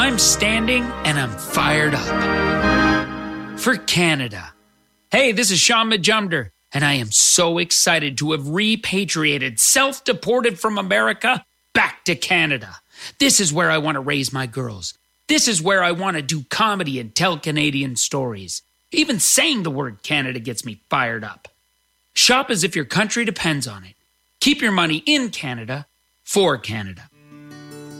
I'm standing and I'm fired up. For Canada. Hey, this is Sean Majumder, and I am so excited to have repatriated, self-deported from America back to Canada. This is where I want to raise my girls. This is where I want to do comedy and tell Canadian stories. Even saying the word Canada gets me fired up. Shop as if your country depends on it. Keep your money in Canada for Canada.